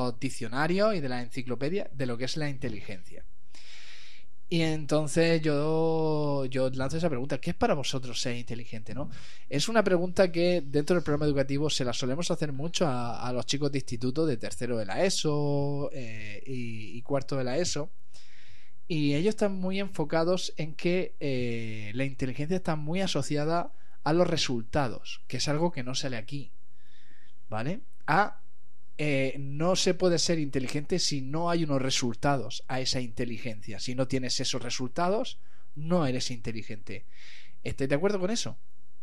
los diccionarios y de las enciclopedias de lo que es la inteligencia. Y entonces yo lanzo esa pregunta: ¿qué es para vosotros ser inteligente, no? Es una pregunta que dentro del programa educativo se la solemos hacer mucho a los chicos de instituto, de tercero de la ESO y cuarto de la ESO. Y ellos están muy enfocados en que la inteligencia está muy asociada a los resultados, que es algo que no sale aquí, ¿vale? No se puede ser inteligente si no hay unos resultados a esa inteligencia. Si no tienes esos resultados, no eres inteligente. ¿Estás de acuerdo con eso?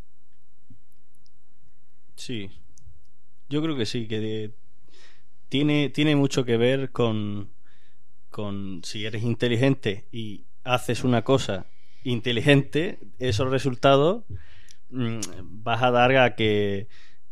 Sí, yo creo que sí, que tiene mucho que ver con si eres inteligente y haces una cosa inteligente, esos resultados vas a dar a que...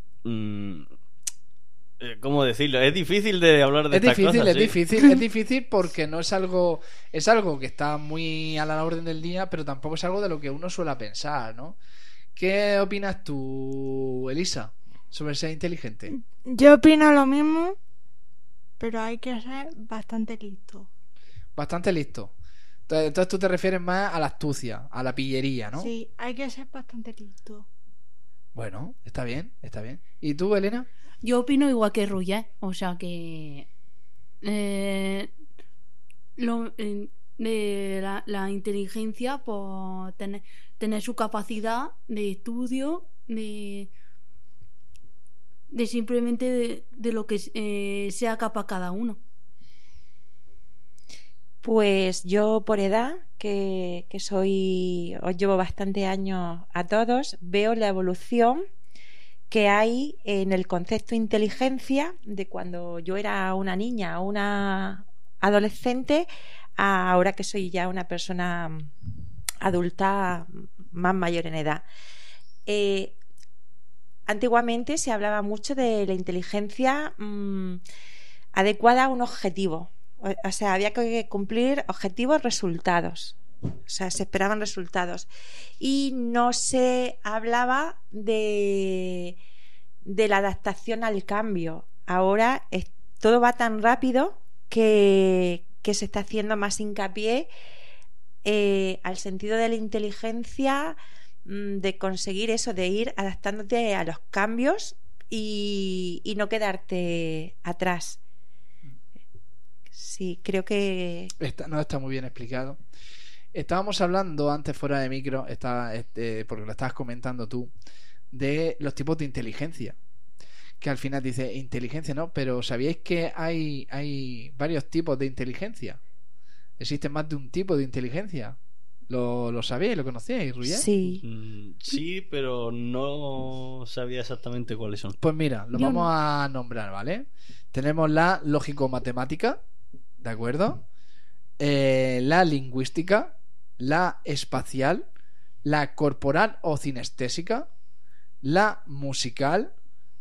¿cómo decirlo? Es difícil de hablar de estas cosas. Es difícil porque no es algo que está muy a la orden del día, pero tampoco es algo de lo que uno suele pensar, ¿no? ¿Qué opinas tú, Elisa, sobre ser inteligente? Yo opino lo mismo, pero hay que ser bastante listo. Bastante listo. Entonces tú te refieres más a la astucia, a la pillería, ¿no? Sí, hay que ser bastante listo. Bueno, está bien, está bien. ¿Y tú, Elena? Yo opino igual que Ruya, o sea que la inteligencia, por tener su capacidad de estudio, de simplemente de lo que sea capaz cada uno. Pues yo por edad, que os llevo bastante años a todos, veo la evolución que hay en el concepto inteligencia de cuando yo era una niña o una adolescente a ahora que soy ya una persona adulta más mayor en edad. Antiguamente se hablaba mucho de la inteligencia adecuada a un objetivo. O sea, había que cumplir objetivos, resultados. O sea, se esperaban resultados. Y no se hablaba de la adaptación al cambio. Ahora todo va tan rápido que se está haciendo más hincapié al sentido de la inteligencia, de conseguir eso, de ir adaptándote a los cambios y no quedarte atrás. Sí, creo que... Está muy bien explicado. Estábamos hablando antes fuera de micro, porque lo estabas comentando tú, de los tipos de inteligencia. Que al final dice inteligencia, ¿no? Pero ¿sabíais que hay varios tipos de inteligencia? ¿Existe más de un tipo de inteligencia? ¿Lo sabíais? ¿Lo conocíais, Ruyé? Sí. Sí, pero no sabía exactamente cuáles son. Pues mira, los vamos a nombrar, ¿vale? Tenemos la lógico-matemática, ¿de acuerdo? La lingüística, la espacial, la corporal o cinestésica, la musical,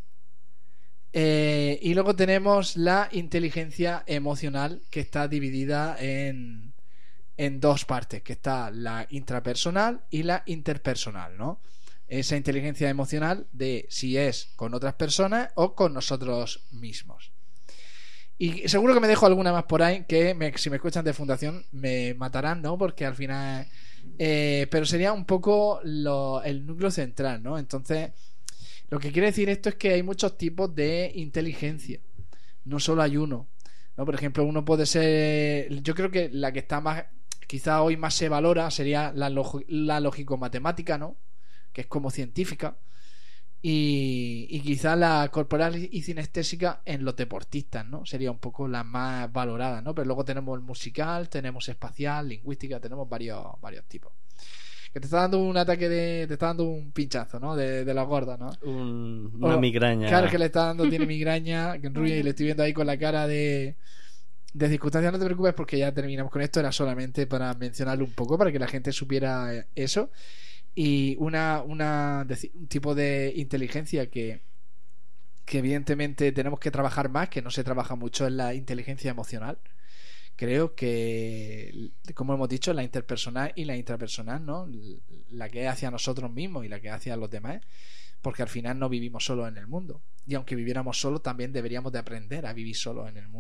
y luego tenemos la inteligencia emocional, que está dividida en dos partes, que está la intrapersonal y la interpersonal, ¿no? Esa inteligencia emocional de si es con otras personas o con nosotros mismos. Y seguro que me dejo alguna más por ahí que si me escuchan de fundación me matarán, ¿no? Porque al final... pero sería un poco el núcleo central, ¿no? Entonces, lo que quiere decir esto es que hay muchos tipos de inteligencia. No solo hay uno, ¿no? Por ejemplo, uno puede ser... Yo creo que la que está más... Quizá hoy más se valora sería la lógico-matemática, ¿no? Que es como científica. Y quizá la corporal y cinestésica en los deportistas, ¿no? Sería un poco la más valorada, ¿no? Pero luego tenemos el musical, tenemos espacial, lingüística, tenemos varios tipos. Que te está dando un ataque te está dando un pinchazo, ¿no? De la gorda, ¿no? Una migraña. Claro, que le está dando, tiene migraña, que enrulla, y le estoy viendo ahí con la cara de circunstancias. No te preocupes porque ya terminamos con esto. Era solamente para mencionarlo un poco, para que la gente supiera eso. Y un tipo de inteligencia que evidentemente tenemos que trabajar más, que no se trabaja mucho, en la inteligencia emocional. Creo que, como hemos dicho, la interpersonal y la intrapersonal, ¿no? La que es hacia nosotros mismos y la que es hacia los demás, porque al final no vivimos solos en el mundo. Y aunque viviéramos solos, también deberíamos de aprender a vivir solos en el mundo.